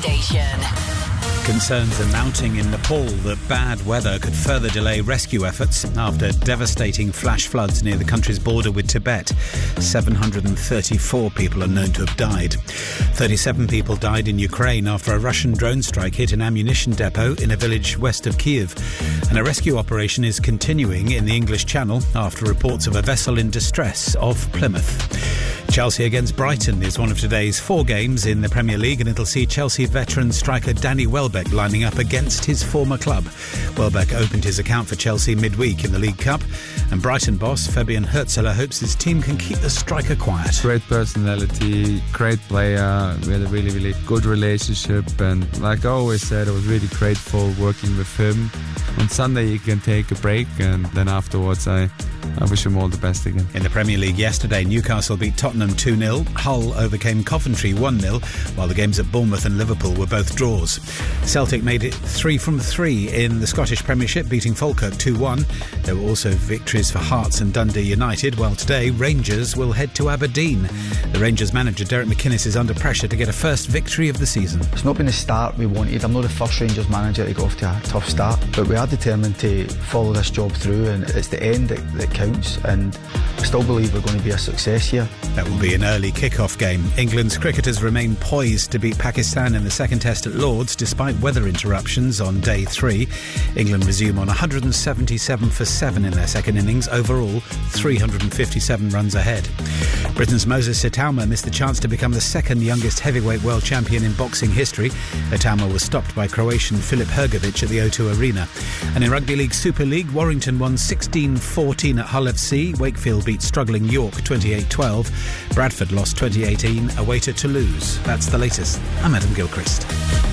station. Concerns are mounting in Nepal that bad weather could further delay rescue efforts after devastating flash floods near the country's border with Tibet. 734 people are known to have died. 37 people died in Ukraine after a Russian drone strike hit an ammunition depot in a village west of Kyiv. And a rescue operation is continuing in the English Channel after reports of a vessel in distress off Plymouth. Chelsea against Brighton is one of today's 4 games in the Premier League, and it'll see Chelsea veteran striker Danny Welbeck lining up against his former club. Welbeck opened his account for Chelsea midweek in the League Cup, and Brighton boss Fabian Hürzeler hopes his team can keep the striker quiet. Great personality, great player, we had a really, really good relationship, and like I always said, I was really grateful working with him. On Sunday he can take a break, and then afterwards I wish him all the best again. In the Premier League yesterday, Newcastle beat Tottenham 2-0. Hull overcame Coventry 1-0, while the games at Bournemouth and Liverpool were both draws. Celtic made it 3 from 3 in the Scottish Premiership, beating Falkirk 2-1. There were also victories for Hearts and Dundee United, while today Rangers will head to Aberdeen. The Rangers manager Derek McInnes is under pressure to get a first victory of the season. It's not been the start we wanted. I'm not the first Rangers manager to go off to a tough start, but we are determined to follow this job through, and it's the end that counts, and I still believe we're going to be a success here. That will be an early kick-off game. England's cricketers remain poised to beat Pakistan in the second test at Lords despite weather interruptions on day 3. England resume on 177 for 7 in their second innings, overall 357 runs ahead. Britain's Moses Itauma missed the chance to become the second youngest heavyweight world champion in boxing history. Itauma was stopped by Croatian Filip Hrgovic at the O2 Arena. And in Rugby League Super League, Warrington won 16-14 at Hull FC. Wakefield beat struggling York 28-12. Bradford lost 2018 away to Toulouse. That's the latest. I'm Adam Gilchrist.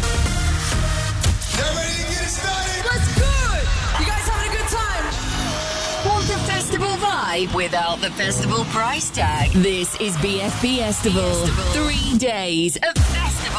Let's go! You guys having a good time? Want the festival vibe without the festival price tag? This is BFB Estival. 3 days of